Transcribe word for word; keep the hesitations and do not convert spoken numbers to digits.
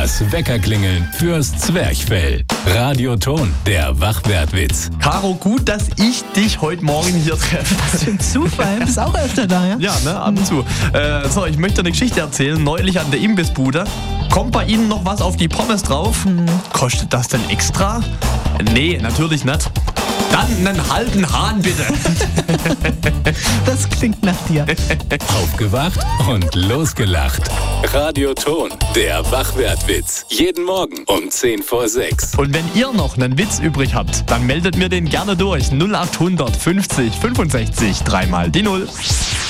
Das Weckerklingeln fürs Zwerchfell. Radioton, der Wachwertwitz. Caro, gut, dass ich dich heute Morgen hier treffe. Was für ein Zufall. Du bist auch öfter da, ja? Ja, ne, ab und zu. Äh, so, ich möchte eine Geschichte erzählen. Neulich an der Imbissbude. Kommt bei Ihnen noch was auf die Pommes drauf? Hm. Kostet das denn extra? Nee, natürlich nicht. Dann einen halben Hahn, bitte. Das klingt nach dir. Aufgewacht und losgelacht. Radioton, der Wachwertwitz. Jeden Morgen um zehn vor sechs. Und wenn ihr noch einen Witz übrig habt, dann meldet mir den gerne durch. null acht hundert fünfzig fünfundsechzig dreimal die Null.